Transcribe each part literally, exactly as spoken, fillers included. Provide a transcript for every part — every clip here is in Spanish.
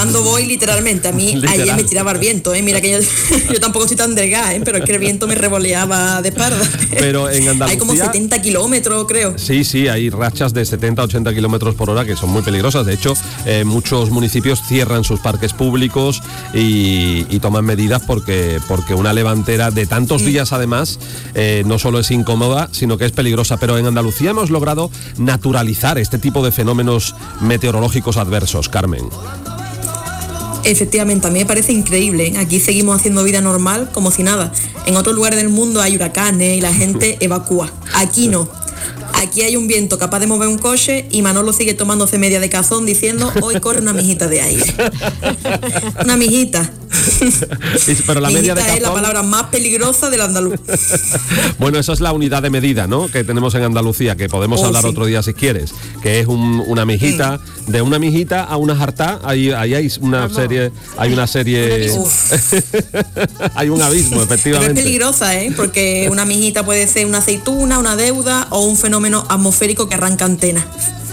Volando voy literalmente. A mí Literal. ayer me tiraba el viento, ¿eh? Mira que yo, yo tampoco soy tan delgada, ¿eh? Pero es que el viento me revoleaba de espalda. Pero en Andalucía... Hay como setenta kilómetros, creo. Sí, sí, hay rachas de setenta a ochenta kilómetros por hora que son muy peligrosas. De hecho, eh, muchos municipios cierran sus parques públicos y, y toman medidas porque, porque una levantera de tantos días, además, eh, no solo es incómoda, sino que es peligrosa. Pero en Andalucía hemos logrado naturalizar este tipo de fenómenos meteorológicos adversos, Carmen. Efectivamente, a mí me parece increíble, ¿eh? Aquí seguimos haciendo vida normal como si nada. En otros lugares del mundo hay huracanes y la gente evacúa. Aquí no. Aquí hay un viento capaz de mover un coche y Manolo sigue tomándose media de cazón diciendo hoy corre una mijita de aire. Una mijita. Pero la media de cazón es la palabra más peligrosa del andaluz. Bueno, esa es la unidad de medida, ¿no?, que tenemos en Andalucía, que podemos oh, hablar sí. otro día si quieres, que es un, una mijita, mm. de una mijita a una jartá, ahí, ahí hay una Vamos. serie, hay una serie, hay un abismo, efectivamente. Pero es peligrosa, ¿eh?, porque una mijita puede ser una aceituna, una deuda o un fenómeno atmosférico que arranca antenas.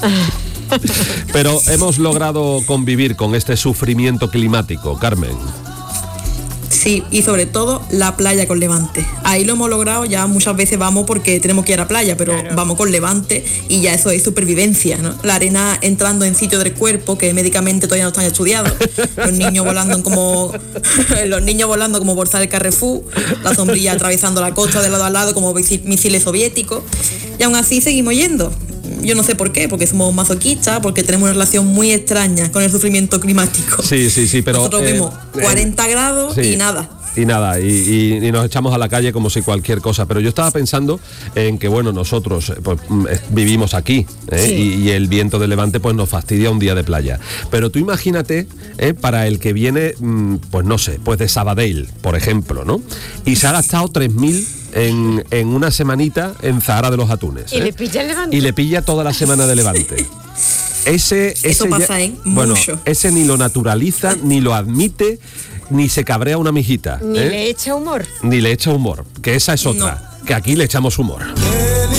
Pero hemos logrado convivir con este sufrimiento climático, Carmen. Sí, y sobre todo la playa con levante. Ahí lo hemos logrado, ya muchas veces vamos porque tenemos que ir a la playa, pero claro. vamos con levante y ya eso es supervivencia, ¿no? La arena entrando en sitio del cuerpo que médicamente todavía no están estudiados. Los niños volando como los niños volando como bolsa del Carrefour, la sombrilla atravesando la costa de lado a lado como misiles soviéticos. Y aún así seguimos yendo. Yo no sé por qué, porque somos masoquistas, porque tenemos una relación muy extraña con el sufrimiento climático. Sí, sí, sí, pero... Nosotros eh, vemos cuarenta eh, grados sí. y nada. Y nada, y, y, y nos echamos a la calle como si cualquier cosa. Pero yo estaba pensando en que, bueno, nosotros pues, vivimos aquí, ¿eh? sí. y, y el viento de levante pues nos fastidia un día de playa. Pero tú imagínate, ¿eh? para el que viene, pues no sé, pues de Sabadell, por ejemplo, ¿no? Y se ha gastado tres mil en, en una semanita en Zahara de los Atunes. ¿eh? Y le pilla el levante. Y le pilla toda la semana de levante. Ese, ese Eso pasa, ya, ¿eh? Bueno, Mucho. Ese ni lo naturaliza, ni lo admite, ni se cabrea una mijita. Ni ¿eh? le echa humor. Ni le echa humor, que esa es otra, no. que aquí le echamos humor.